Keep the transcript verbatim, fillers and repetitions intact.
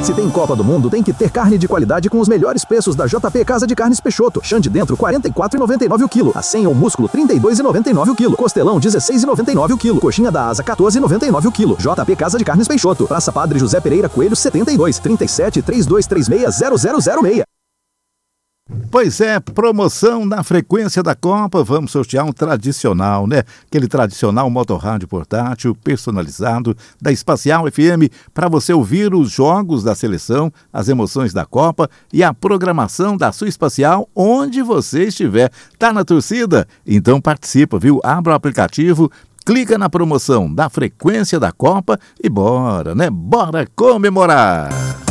Se tem Copa do Mundo, tem que ter carne de qualidade com os melhores preços da J P Casa de Carnes Peixoto. Chã de dentro, quarenta e quatro reais e noventa e nove centavos o quilo. Acém ou músculo, trinta e dois reais e noventa e nove centavos o quilo. Costelão, dezesseis reais e noventa e nove centavos o quilo. Coxinha da asa, quatorze reais e noventa e nove centavos o quilo. J P Casa de Carnes Peixoto. Praça Padre José Pereira Coelho, setenta e dois, trinta e sete, trinta e dois trinta e seis, zero zero zero seis. Pois é, promoção na frequência da Copa, vamos sortear um tradicional, né? Aquele tradicional motorrádio portátil personalizado da Espacial F M para você ouvir os jogos da seleção, as emoções da Copa e a programação da sua Espacial onde você estiver. Tá na torcida? Então participa, viu? Abra o aplicativo, clica na promoção da frequência da Copa e bora, né? Bora comemorar!